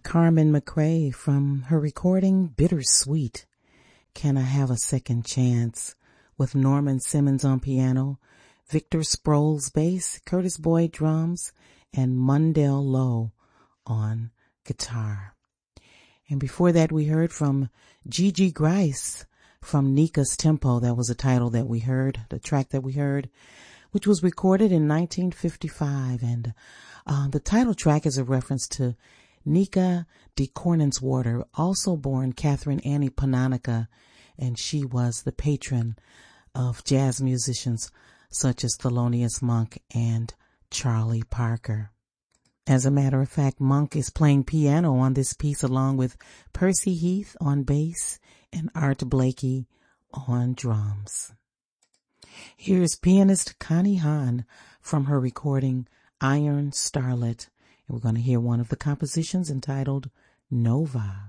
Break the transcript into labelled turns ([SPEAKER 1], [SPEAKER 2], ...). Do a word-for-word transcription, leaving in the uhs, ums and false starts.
[SPEAKER 1] Carmen McRae from her recording Bittersweet, Can I Have a Second Chance, with Norman Simmons on piano, Victor Sproles bass, Curtis Boyd drums, and Mundell Lowe on guitar. And before that we heard from Gigi Grice from Nika's Tempo. That was the title that we heard, the track that we heard, which was recorded in nineteen fifty-five. And uh, the title track is a reference to Nika de Cornenswater, also born Catherine Annie Pananica, and she was the patron of jazz musicians such as Thelonious Monk and Charlie Parker. As a matter of fact, Monk is playing piano on this piece along with Percy Heath on bass and Art Blakey on drums. Here's pianist Connie Hahn from her recording Iron Starlet, and we're going to hear one of the compositions entitled Nova.